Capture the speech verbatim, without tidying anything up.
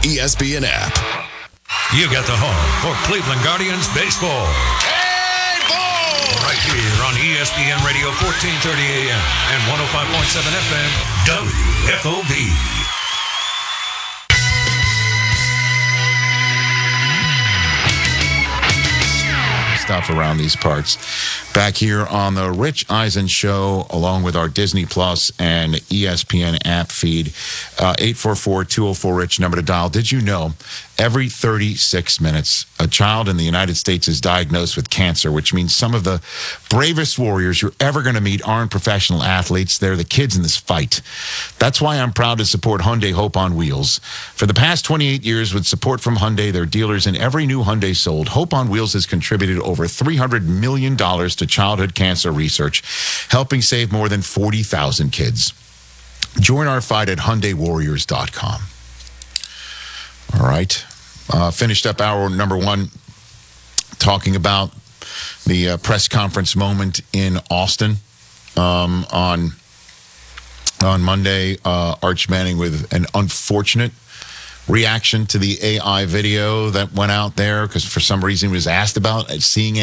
E S P N app. You got the home for Cleveland Guardians baseball. Hey, ball! Right here on E S P N Radio, fourteen thirty A M and one oh five point seven F M, W F O B. Stuff around these parts. Back here on the Rich Eisen Show, along with our Disney Plus and E S P N app feed, uh, eight four four, two oh four, RICH, number to dial. Did you know every thirty-six minutes, a child in the United States is diagnosed with cancer, which means some of the bravest warriors you're ever going to meet aren't professional athletes. They're the kids in this fight. That's why I'm proud to support Hyundai Hope on Wheels. For the past twenty-eight years, with support from Hyundai, their dealers, and every new Hyundai sold, Hope on Wheels has contributed over three hundred million dollars to childhood cancer research, helping save more than forty thousand kids. Join our fight at Hyundai Warriors dot com. All right. Uh, finished up hour number one talking about the uh, press conference moment in Austin um, on on Monday. Uh, Arch Manning with an unfortunate reaction to the A I video that went out there because for some reason he was asked about seeing